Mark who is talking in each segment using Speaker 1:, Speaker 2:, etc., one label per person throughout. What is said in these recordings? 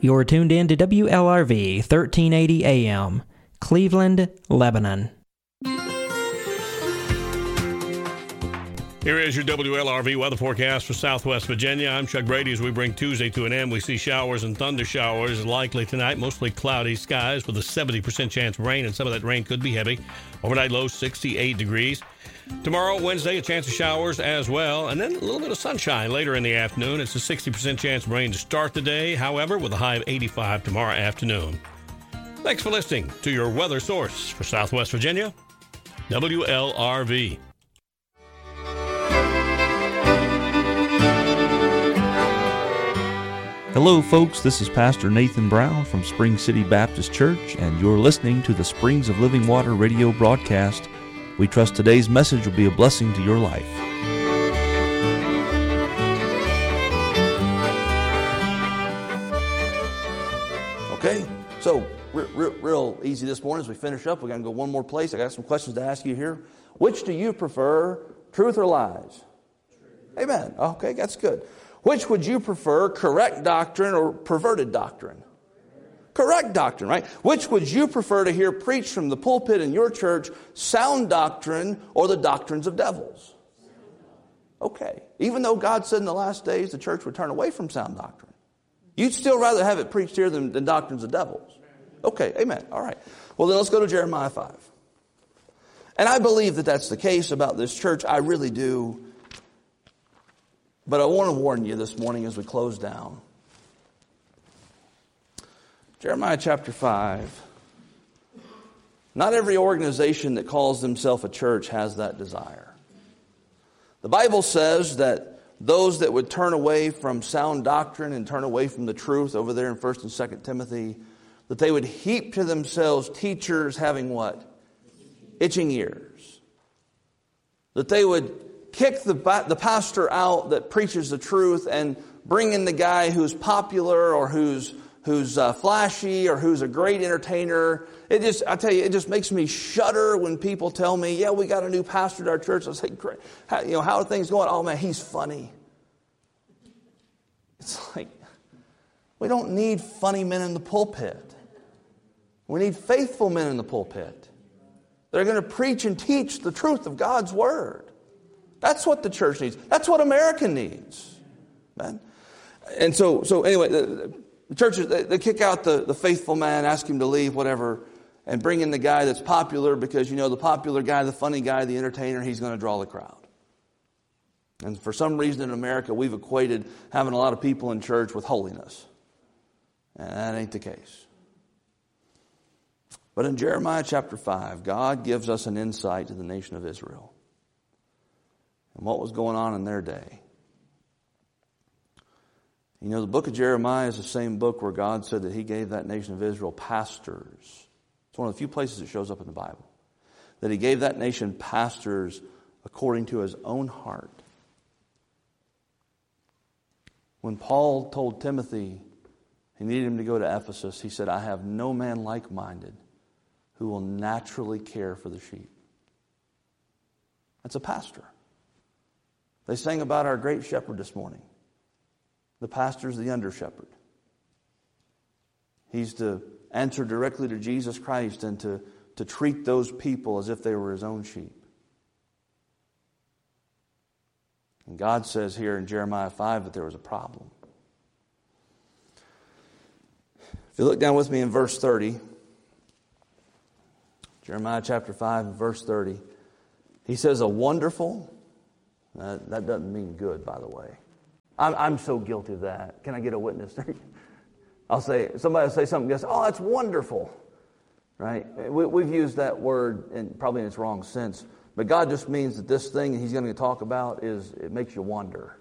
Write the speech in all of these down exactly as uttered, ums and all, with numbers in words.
Speaker 1: You're tuned in to W L R V thirteen eighty A M, Cleveland, Lebanon.
Speaker 2: Here is your W L R V weather forecast for Southwest Virginia. I'm Chuck Brady. As we bring Tuesday to an end, we see showers and thunder showers likely tonight. Mostly cloudy skies with a seventy percent chance of rain, and some of that rain could be heavy. Overnight low sixty-eight degrees. Tomorrow, Wednesday, a chance of showers as well, and then a little bit of sunshine later in the afternoon. It's a sixty percent chance of rain to start the day, however, with a high of eighty-five tomorrow afternoon. Thanks for listening to your weather source for Southwest Virginia, W L R V.
Speaker 3: Hello, folks. This is Pastor Nathan Brown from Spring City Baptist Church, and you're listening to the Springs of Living Water radio broadcast. We trust today's message will be a blessing to your life.
Speaker 4: Okay, so real, real, real easy this morning as we finish up. We're going to go one more place. I got some questions to ask you here. Which do you prefer, truth or lies? Amen. Okay, that's good. Which would you prefer, correct doctrine or perverted doctrine? Correct doctrine, right? Which would you prefer to hear preached from the pulpit in your church, sound doctrine or the doctrines of devils? Okay. Even though God said in the last days the church would turn away from sound doctrine, you'd still rather have it preached here than, than doctrines of devils. Okay, amen. All right. Well, then let's go to Jeremiah five. And I believe that that's the case about this church. I really do. But I want to warn you this morning as we close down. Jeremiah chapter five. Not every organization that calls themselves a church has that desire. The Bible says that those that would turn away from sound doctrine and turn away from the truth over there in First and Second Timothy, that they would heap to themselves teachers having what? Itching ears. That they would kick the, the pastor out that preaches the truth and bring in the guy who's popular or who's who's uh, flashy or who's a great entertainer. It just, I tell you, it just makes me shudder when people tell me, yeah, we got a new pastor at our church. I say, great. How, you know, how are things going? Oh man, he's funny. It's like, we don't need funny men in the pulpit. We need faithful men in the pulpit. They're going to preach and teach the truth of God's word. That's what the church needs. That's what America needs. Man. And so, so anyway, the, the churches, they, they kick out the, the faithful man, ask him to leave, whatever, and bring in the guy that's popular because, you know, the popular guy, the funny guy, the entertainer, he's going to draw the crowd. And for some reason in America, we've equated having a lot of people in church with holiness. And that ain't the case. But in Jeremiah chapter five, God gives us an insight to the nation of Israel and what was going on in their day. You know, the book of Jeremiah is the same book where God said that he gave that nation of Israel pastors. It's one of the few places it shows up in the Bible. That he gave that nation pastors according to his own heart. When Paul told Timothy he needed him to go to Ephesus, he said, I have no man like-minded who will naturally care for the sheep. That's a pastor. They sang about our great shepherd this morning. The pastor's the under shepherd. He's to answer directly to Jesus Christ and to, to treat those people as if they were his own sheep. And God says here in Jeremiah five that there was a problem. If you look down with me in verse thirty, Jeremiah chapter five and verse thirty, he says a wonderful. Uh, that doesn't mean good, by the way. I'm, I'm so guilty of that. Can I get a witness? I'll say, somebody will say something, goes, oh, that's wonderful. Right? We, we've used that word in, probably in its wrong sense. But God just means that this thing he's going to talk about is, it makes you wonder.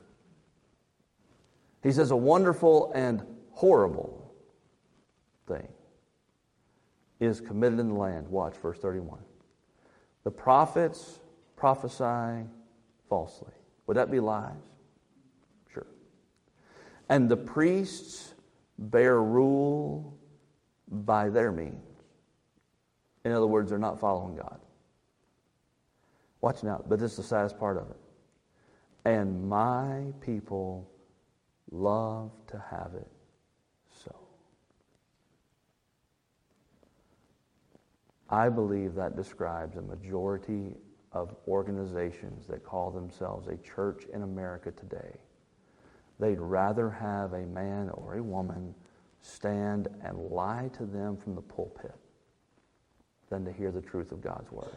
Speaker 4: He says a wonderful and horrible thing is committed in the land. Watch verse thirty-one. The prophets prophesy falsely. Would that be lies? Sure. And the priests bear rule by their means. In other words, they're not following God. Watch now, but this is the saddest part of it. And my people love to have it so. I believe that describes a majority of organizations that call themselves a church in America today. They'd rather have a man or a woman stand and lie to them from the pulpit than to hear the truth of God's Word.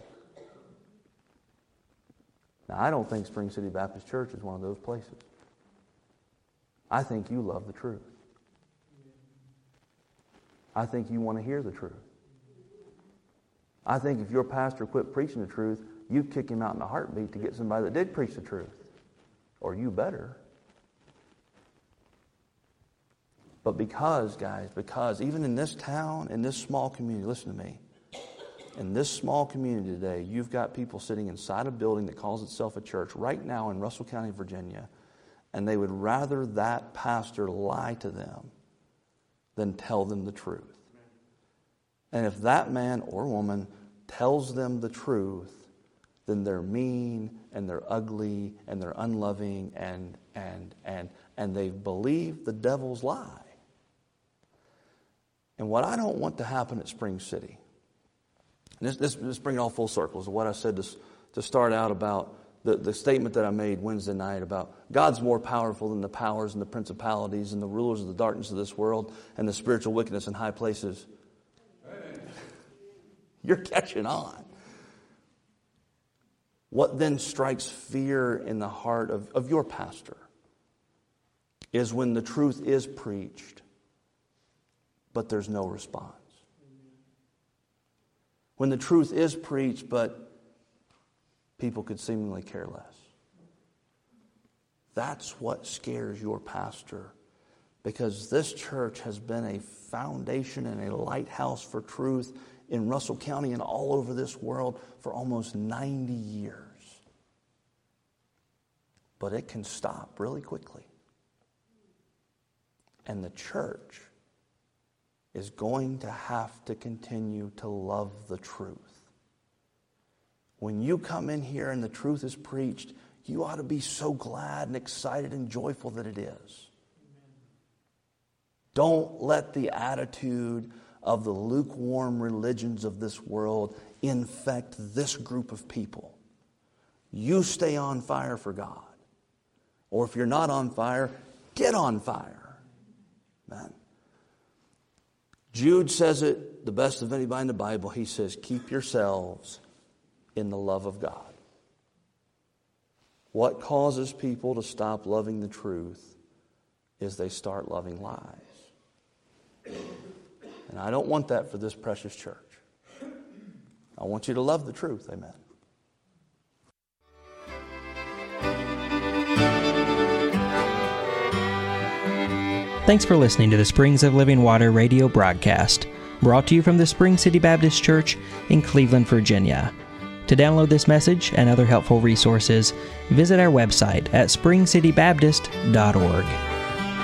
Speaker 4: Now, I don't think Spring City Baptist Church is one of those places. I think you love the truth. I think you want to hear the truth. I think if your pastor quit preaching the truth, you'd kick him out in a heartbeat to get somebody that did preach the truth. Or you better. But because, guys, because even in this town, in this small community, listen to me, in this small community today, you've got people sitting inside a building that calls itself a church right now in Russell County, Virginia, and they would rather that pastor lie to them than tell them the truth. And if that man or woman tells them the truth, then they're mean and they're ugly and they're unloving and and and and they've believed the devil's lie. And what I don't want to happen at Spring City, and this, this, this bring it all full circle, is what I said to, to start out about the, the statement that I made Wednesday night about God's more powerful than the powers and the principalities and the rulers of the darkness of this world and the spiritual wickedness in high places. You're catching on. What then strikes fear in the heart of, of your pastor is when the truth is preached, but there's no response. When the truth is preached, but people could seemingly care less. That's what scares your pastor, because this church has been a foundation and a lighthouse for truth in Russell County and all over this world for almost ninety years. But it can stop really quickly. And the church is going to have to continue to love the truth. When you come in here and the truth is preached, you ought to be so glad and excited and joyful that it is. Don't let the attitude of the lukewarm religions of this world infect this group of people. You stay on fire for God. Or if you're not on fire, get on fire. Man. Jude says it the best of anybody in the Bible. He says, keep yourselves in the love of God. What causes people to stop loving the truth is they start loving lies. And I don't want that for this precious church. I want you to love the truth. Amen.
Speaker 1: Thanks for listening to the Springs of Living Water radio broadcast, brought to you from the Spring City Baptist Church in Cleveland, Virginia. To download this message and other helpful resources, visit our website at spring city baptist dot org.